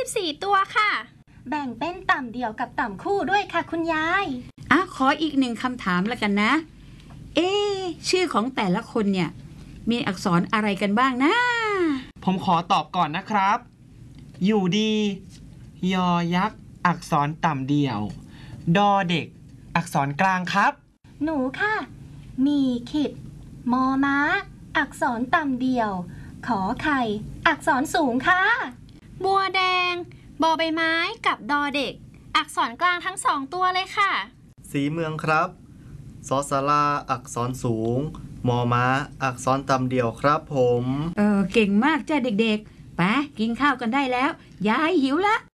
24ตัวค่ะแบ่งเป็นต่ำเดี่ยวกับต่ำคู่ด้วยค่ะคุณยายขออีกหนึ่งคำถามแล้วกันนะชื่อของแต่ละคนเนี่ยมีอักษรอะไรกันบ้างนะผมขอตอบก่อนนะครับอยู่ดียอยักษ์อักษรต่ำเดี่ยวดอเด็กอักษรกลางครับหนูค่ะมีขิดมอม้าอักษรต่ำเดี่ยวขอไข่อักษรสูงค่ะบัวแดงบอใบไม้กับดอเด็กอักษรกลางทั้ง2ตัวเลยค่ะสีเมืองครับสอสลาอักษรสูงมอม้าอักษรต่ำเดี่ยวครับผมเก่งมากจ้ะเด็กๆไปกินข้าวกันได้แล้วยายหิวละ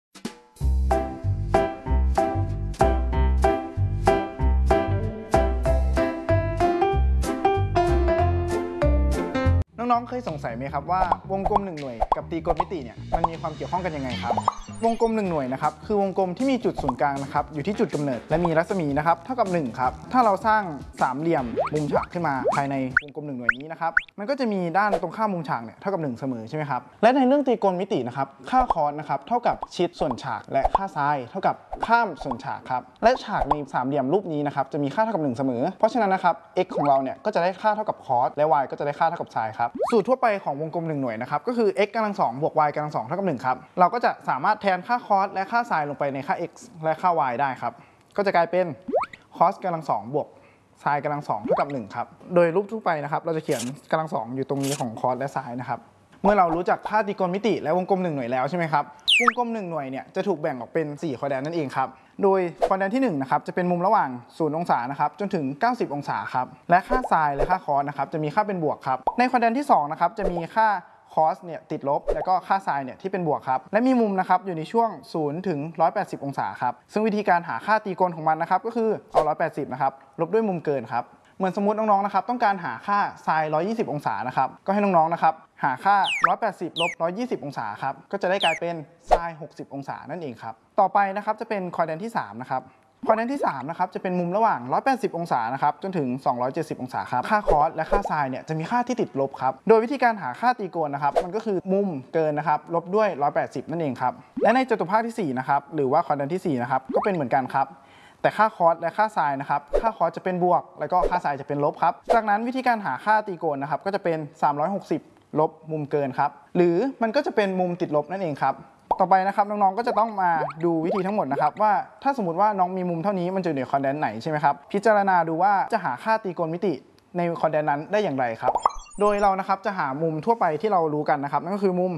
น้องๆเคยสงสัยไหมครับว่าวงกลม1หน่วยกับตรีโกณมิติเนี่ยมันมีความเกี่ยวข้องกันยังไงครับวงกลม1หน่วยนะครับคือวงกลมที่มีจุดศูนย์กลางนะครับอยู่ที่จุดกำเนิดและมีรัศมีนะครับเท่ากับ1ครับถ้าเราสร้างสามเหลี่ยมมุมฉากขึ้นมาภายในวงกลม1หน่วยนี้นะครับมันก็จะมีด้านตรงข้ามมุมฉากเนี่ยเท่ากับ1เสมอใช่ไหมครับและในเรื่องตรีโกณมิตินะครับค่าคอสนะครับเท่ากับชิดส่วนฉากและค่าไซน์เท่ากับข้ามส่วนฉากครับและฉากในสามเหลี่ยมรูปนี้นะครับจะมีค่าเท่ากับ1เสมอเพราะฉะนั้นนะครับ x ของเราเนี่ยก็จะได้ค่าเท่ากับคอสและ y ก็จะได้ค่าเท่ากับไซน์ครับสูตรทั่วไปของวงกลม1หน่วยนะครับก็คือ x กำลัง2บวก y กำลัง2เท่ากับ1ครับเราก็จะสามารถแทนค่าคอสและค่าไซน์ลงไปในค่า x และค่า y ได้ครับก็จะกลายเป็น cos กำลัง2บวก sin กำลัง2เท่ากับ1ครับโดยรูปทั่วไปนะครับเราจะเขียนกำลัง2อยู่ตรงนี้ของ cos และ sin นะครับเมื่อเรารู้จักค่าตรีโกณมิติและวงกลม1หน่วยแล้วใช่ไหมครับวงกลม1หน่วยเนี่ยจะถูกแบ่งออกเป็น4ควอแดรนต์นั่นเองครับโดยควอแดรนต์ที่1นะครับจะเป็นมุมระหว่าง0องศานะครับจนถึง90องศาครับและค่าไซน์และค่าคอสนะครับจะมีค่าเป็นบวกครับในควอแดรนต์ที่2นะครับจะมีค่าคอสเนี่ยติดลบแล้วก็ค่าไซน์เนี่ยที่เป็นบวกครับและมีมุมนะครับอยู่ในช่วง0ถึง180องศาครับซึ่งวิธีการหาค่าตรีโกณของมันนะครับก็คือเอา180นะครับลบด้วยมุมเกินครับเหมือนสมมติน้องๆนะครับต้องการหาค่าไซน์120องศานะครับก็ให้น้องๆนะครับหาค่า180ลบ120องศาครับก็จะได้กลายเป็นไซน์60องศานั่นเองครับต่อไปนะครับจะเป็นควอแดรนต์ที่3นะครับควอแดรนต์ที่3นะครับจะเป็นมุมระหว่าง180องศานะครับจนถึง270องศาครับค่าคอสและค่าไซน์เนี่ยจะมีค่าที่ติดลบครับโดยวิธีการหาค่าตรีโกณนะครับมันก็คือมุมเกินนะครับลบด้วย180นั่นเองครับและในจตุภาคที่4นะครับหรือว่าควอแดรนต์ที่4นะครับก็เป็นเหมือนกันครับแต่ค่าคอสและค่าไซน์นะครับค่าคอสจะเป็นบวกแล้วก็ค่าไซน์จะเป็นลบครับจากนั้นวิธีการหาค่าตรีโกณนะครับก็จะเป็น360ลบมุมเกินครับหรือมันก็จะเป็นมุมติดลบนั่นเองครับต่อไปนะครับน้องๆก็จะต้องมาดูวิธีทั้งหมดนะครับว่าถ้าสมมติว่าน้องมีมุมเท่านี้มันจะอยู่ในควอแดรนต์ไหนใช่ไหมครับพิจารณาดูว่าจะหาค่าตรีโกณมิติในควอแดรนต์นั้นได้อย่างไรครับโดยเรานะครับจะหามุมทั่วไปที่เรารู้กันนะครับนั่นก็คือมุม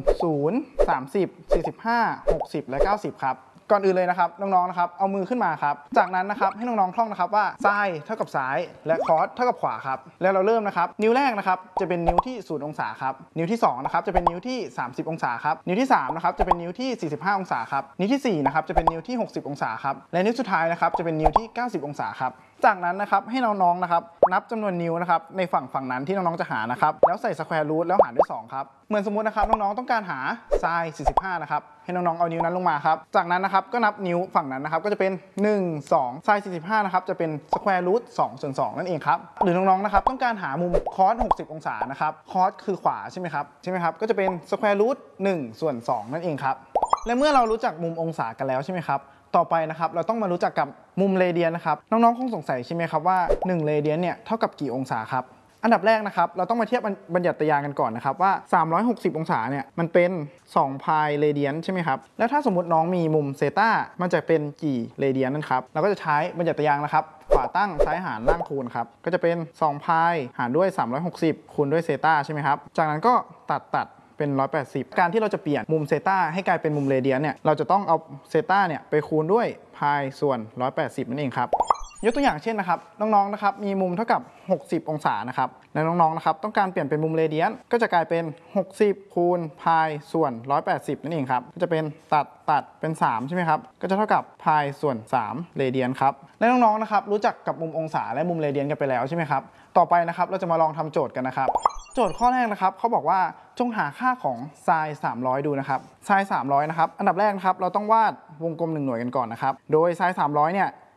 0 30 45 60และ90ครับก่อนอื่นเลยนะครับน้องๆนะครับเอามือขึ้นมาครับจากนั้นนะครับให้น้องๆท่องนะครับว่าไซน์เท่ากับซ้ายและคอสเท่ากับขวาครับแล้วเราเริ่มนะครับนิ้วแรกนะครับจะเป็นนิ้วที่0องศาครับนิ้วที่2นะครับจะเป็นนิ้วที่30องศาครับนิ้วที่3นะครับจะเป็นนิ้วที่45องศาครับนิ้วที่4นะครับจะเป็นนิ้วที่60องศาครับและนิ้วสุดท้ายนะครับจะเป็นนิ้วที่90องศาครับจากนั้นนะครับให้น้องๆนะครับนับจำนวนนิ้วนะครับในฝั่งนั้นที่น้องๆจะหานะครับแล้วใส่สแควร์รูทแล้วหารด้วย2ครับเหมือนสมมุตินะครับน้องๆต้องการหาไซน์45นะครับให้น้องๆเอานิ้วนั้นลงมาครับจากนั้นนะครับก็นับนิ้วฝั่งนั้นนะครับก็จะเป็น1 2ไซน์45นะครับจะเป็นสแควร์รูท2ส่วน2นั่นเองครับหรือน้องๆนะครับต้องการหามุมคอส60องศานะครับคอสคือขวาใช่ไหมครับก็จะเป็นสแควร์รูท1ส่วน2นั่นเองครับและเมื่อเรารู้จักมุมองศากันแล้วใช่ไหมครับต่อไปนะครับเราต้องมารู้จักกับมุมเรเดียนนะครับน้องๆคงสงสัยใช่ไหมครับว่า1เรเดียนเนี่ยเท่ากับกี่องศาครับอันดับแรกนะครับเราต้องมาเทียบบัญญัติยานกันก่อนนะครับว่า360องศาเนี่ยมันเป็น2พายเรเดียนใช่ไหมครับแล้วถ้าสมมติน้องมีมุมเซต้ามันจะเป็นกี่เรเดียนนั่นครับเราก็จะใช้บัญญัติยานนะครับขวาตั้งซ้ายหารล่างคูณครับก็จะเป็น2พายหารด้วย360คูณด้วยเซต้าใช่ไหมครับจากนั้นก็ตัดเป็น180การที่เราจะเปลี่ยนมุมเซต้าให้กลายเป็นมุมเรเดียนเนี่ยเราจะต้องเอาเซต้าเนี่ยไปคูณด้วยพายส่วน180นั่นเองครับยกตัวอย่างเช่นนะครับน้องๆนะครับมีมุมเท่ากับ60องศานะครับและน้องๆนะครับต้องการเปลี่ยนเป็นมุมเรเดียนก็จะกลายเป็น60คูณพายส่วน180นั่นเองครับก็จะเป็นตัดเป็น3ใช่ไหมครับก็จะเท่ากับพายส่วน3เรเดียนครับและน้องๆนะครับรู้จักกับมุมองศาและมุมเรเดียนกันไปแล้วใช่ไหมครับต่อไปนะครับเราจะมาลองทำโจทย์กันนะครับโจทย์ข้อแรกนะครับเขาบอกว่าจงหาค่าของไซน์300ดูนะครับไซน์300นะครับอันดับแรกนะครับเราต้องวาดวงกลม1หน่วยกันก่อนนะครับโดยไซน์300เนี่ย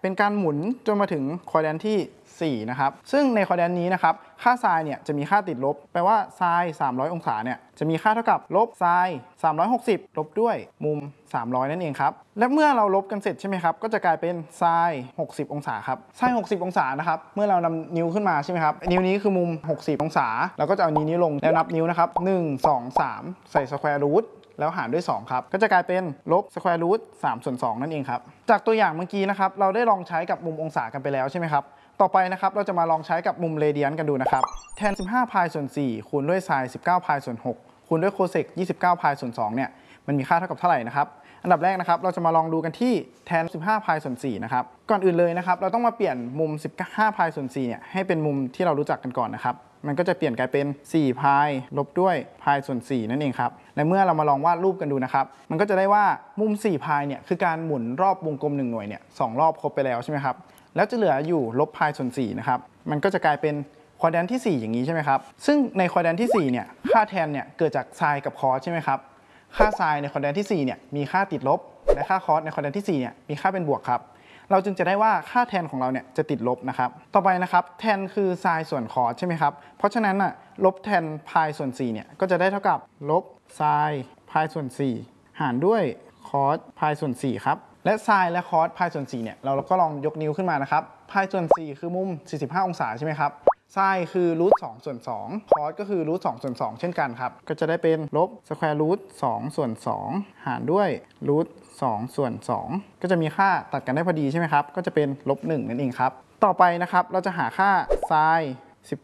เป็นการหมุนจนมาถึงควอแดรนต์ที่ 4 นะครับซึ่งในควอแดรนต์นี้นะครับค่าไซน์เนี่ยจะมีค่าติดลบแปลว่าไซน์300 องศาเนี่ยจะมีค่าเท่ากับลบไซน์360ลบด้วยมุม300นั่นเองครับและเมื่อเราลบกันเสร็จใช่ไหมครับก็จะกลายเป็นไซน์60 องศาครับไซน์60 องศานะครับเมื่อเรานำนิ้วขึ้นมาใช่ไหมครับนิ้วนี้คือมุม60 องศาเราก็จะเอานิ้วลงแล้วนับนิ้วนะครับ1 2 3ใส่สแควร์รูทแล้วหารด้วย2ครับก็จะกลายเป็นลบสแควร์รูท3/2นั่นเองครับจากตัวอย่างเมื่อกี้นะครับเราได้ลองใช้กับมุมองศากันไปแล้วใช่ไหมครับต่อไปนะครับเราจะมาลองใช้กับมุมเรเดียนกันดูนะครับแทน15 พายส่วน 4 คูณด้วยไซน์19 พายส่วน 6 คูณด้วยโคเซก29 พายส่วน 2เนี่ยมันมีค่าเท่ากับเท่าไหร่นะครับอันดับแรกนะครับเราจะมาลองดูกันที่แทน15 พายส่วน 4นะครับก่อนอื่นเลยนะครับเราต้องมาเปลี่ยนมุม15 พายส่วน 4เนี่ยให้เป็นมุมที่เรารู้จักกันก่อนนะครับมันก็จะเปลี่ยนกลายเป็น4 พายลบด้วยพายส่วน 4นั่นเองครับและเมื่อเรามาลองวาดรูปกันดูนะครับมันก็จะได้ว่ามุม4 พายเนี่ยคือการหมุนรอบวงกลม1หน่วยเนี่ย2รอบครบไปแล้วใช่ไหมครับแล้วจะเหลืออยู่ลบพายส่วน 4นะครับมันก็จะกลายเป็นควอแดรนต์ที่ 4 อย่างนี้ใช่ไหมครับซึ่งในควอแดรนต์ที่ 4เนี่ยค่าแทนเนี่ยเกิดจากไซน์กับคอสใช่ไหมครับค่าไซน์ในควอแดรนต์ที่ 4เนี่ยมีค่าติดลบและค่าคอสในควอแดรนต์ที่ 4เนี่ยมีค่าเป็นบวกครับเราจึงจะได้ว่าค่าแทนของเราเนี่ยจะติดลบนะครับต่อไปนะครับแทนคือไซน์ส่วนคอสใช่ไหมครับเพราะฉะนั้นลบแทนพายส่วน 4เนี่ยก็จะได้เท่ากับลบไซน์พายส่วน 4 หารด้วยคอสพายส่วน 4ครับและไซน์และคอสพายส่วน 4เนี่ยเราก็ลองยกนิ้วขึ้นมานะครับพายส่วน 4 คือมุม45 องศาใช่ไหมครับไซน์คือรูท2ส่วน2คอสก็คือรูท2ส่วน2เช่นกันครับก็จะได้เป็นลบสแควร์รูท2ส่วน2หารด้วยรูท2ส่วน2ก็จะมีค่าตัดกันได้พอดีใช่ไหมครับก็จะเป็นลบ1นั่นเองครับต่อไปนะครับเราจะหาค่าไซน์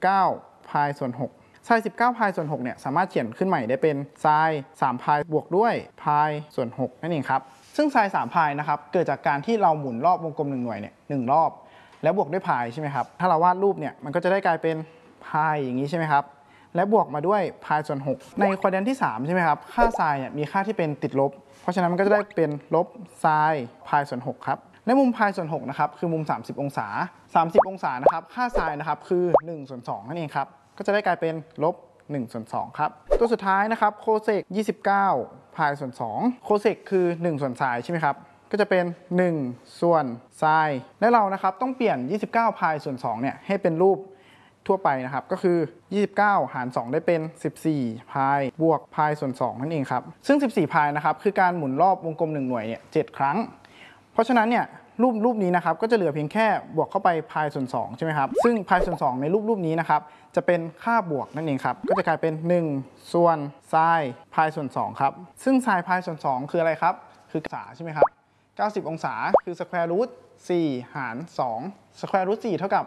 19 พายส่วน 6ไซน์19 พายส่วน 6เนี่ยสามารถเขียนขึ้นใหม่ได้เป็นไซน์3 พายบวกด้วยพายส่วน 6นั่นเองครับซึ่งไซน์3 พายนะครับเกิดจากการที่เราหมุนรอบวงกลม1หน่วยเนี่ย1รอบแล้วบวกด้วยพายใช่ไหมครับถ้าเราวาดรูปเนี่ยมันก็จะได้กลายเป็นพายอย่างนี้ใช่ไหมครับและบวกมาด้วยพายส่วน 6ในควอแดรนต์ที่3ใช่ไหมครับค่าไซน์เนี่ยมีค่าที่เป็นติดลบเพราะฉะนั้นมันก็จะได้เป็นลบไซน์พายส่วน 6ครับและมุมพายส่วน 6นะครับคือมุม30 องศา30 องศานะครับค่าไซน์นะครับคือ1 ส่วน 2นั่นเองครับก็จะได้กลายเป็นลบ1 ส่วน 2ครับตัวสุดท้ายนะครับโคเซก29 พายส่วน 2โคเซกคือ1 ส่วนไซน์ใช่ไหมครับก็จะเป็น1 ส่วนไซน์และเรานะครับต้องเปลี่ยน29 พายส่วน 2เนี่ยให้เป็นรูปทั่วไปนะครับก็คือ29 หาร 2 ได้เป็น14 พายบวกพายส่วน 2นั่นเองครับซึ่ง14 พายนะครับคือการหมุนรอบวงกลม1หน่วยเนี่ย7ครั้งเพราะฉะนั้นเนี่ยรูปนี้นะครับก็จะเหลือเพียงแค่บวกเข้าไปพายส่วน2ใช่ไหมครับซึ่งพายส่วน2ในรูปนี้นะครับจะเป็นค่าบวกนั่นเองครับก็จะกลายเป็น1 ส่วนไซน์พายส่วน2ครับซึ่งไซน์พายส่วน2คืออะไรครับคือองศาใช่ไหมครับ90 องศาคือสแควร์รูท4หาร2สแควร์รูท4เท่ากับ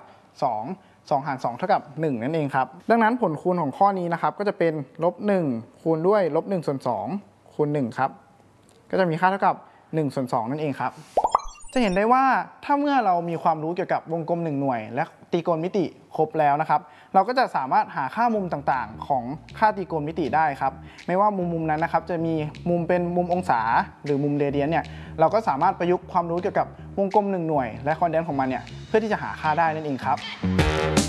2 หาร 2 เท่ากับ1นั่นเองครับดังนั้นผลคูณของข้อนี้นะครับก็จะเป็นลบ1คูณด้วยลบ1ส่วน2คูณ1ครับก็จะมีค่าเท่ากับ1 ส่วน 2นั่นเองครับจะเห็นได้ว่าถ้าเมื่อเรามีความรู้เกี่ยวกับวงกลม1หน่วยและตรีโกณมิติครบแล้วนะครับเราก็จะสามารถหาค่ามุมต่างๆของค่าตรีโกณมิติได้ครับไม่ว่ามุมนั้นนะครับจะมีมุมเป็นมุมองศาหรือมุมเรเดียนเนี่ยเราก็สามารถประยุกต์ความรู้เกี่ยวกับวงกลม1หน่วยและควอแดรนต์ของมันเนี่ยเพื่อที่จะหาค่าได้นั่นเองครับ